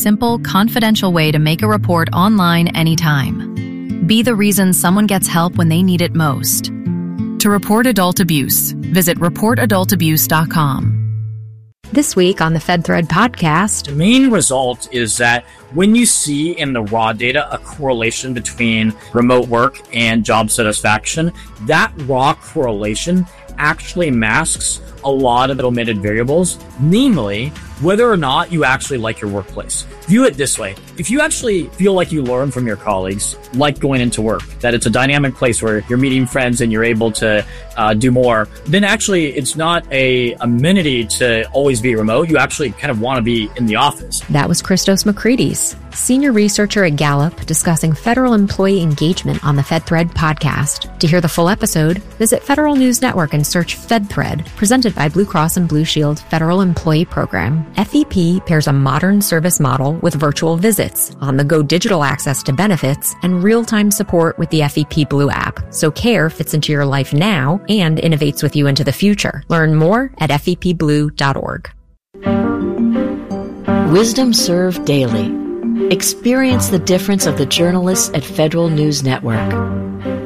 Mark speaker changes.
Speaker 1: Simple, confidential way to make a report online anytime. Be the reason someone gets help when they need it most. To report adult abuse, visit reportadultabuse.com.
Speaker 2: This week on the FedThread podcast,
Speaker 3: the main result is that when you see in the raw data a correlation between remote work and job satisfaction, that raw correlation actually masks a lot of omitted variables, namely whether or not you actually like your workplace. View it this way. If you actually feel like you learn from your colleagues, like going into work, that it's a dynamic place where you're meeting friends and you're able to do more, then actually it's not a amenity to always be remote. You actually kind of want to be in the office.
Speaker 2: That was Christos Makrides, senior researcher at Gallup, discussing federal employee engagement on the FedThread podcast. To hear the full episode, visit Federal News Network and search FedThread, presented by Blue Cross and Blue Shield Federal Employee Program. FEP pairs a modern service model with virtual visits, on-the-go digital access to benefits, and real-time support with the FEP Blue app, so care fits into your life now and innovates with you into the future. Learn more at fepblue.org.
Speaker 4: Wisdom Served Daily. Experience the difference of the journalists at Federal News Network.